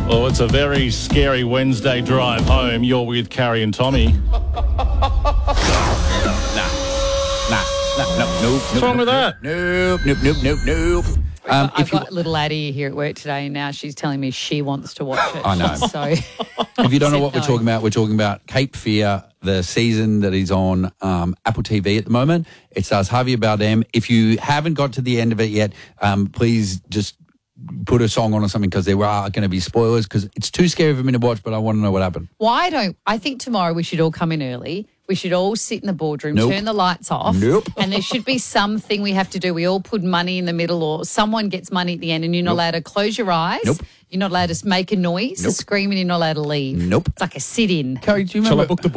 Oh, it's a very scary Wednesday drive home. You're with Carrie and Tommy. Nope. What's wrong with that? Nope. I've got little Addie here at work today, and now she's telling me she wants to watch it. I know. So, If you don't know what we're talking about Cape Fear, the season that is on Apple TV at the moment. It stars Javier Bardem. If you haven't got to the end of it yet, please just put a song on or something, because there are going to be spoilers, because it's too scary for me to watch, but I want to know what happened. I think tomorrow we should all come in early. We should all sit in the boardroom, turn the lights off. And there should be something we have to do. We all put money in the middle, or someone gets money at the end, and you're not allowed to close your eyes. You're not allowed to make a noise, a scream, and you're not allowed to leave. It's like a sit-in. Carrie, do you remember? Shall I book the